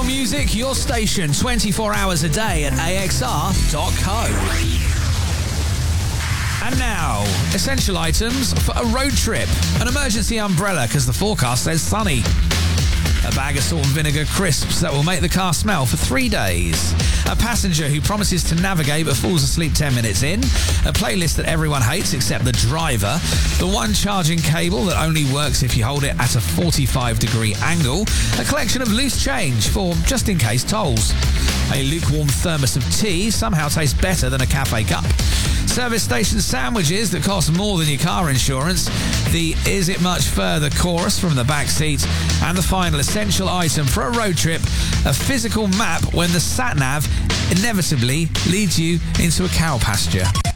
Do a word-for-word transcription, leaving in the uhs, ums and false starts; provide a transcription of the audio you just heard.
Your music, your station, twenty-four hours a day at A X R dot co. And now, essential items for a road trip. An emergency umbrella because the forecast says sunny. A bag of salt and vinegar crisps that will make the car smell for three days. A passenger who promises to navigate but falls asleep ten minutes in. A playlist that everyone hates except the driver. The one charging cable that only works if you hold it at a forty-five degree angle. A collection of loose change for just in case tolls. A lukewarm thermos of tea somehow tastes better than a cafe cup. Service station sandwiches that cost more than your car insurance. The Is It Much Further chorus from the back seat. And the final essential item for a road trip, a physical map when the sat-nav inevitably leads you into a cow pasture.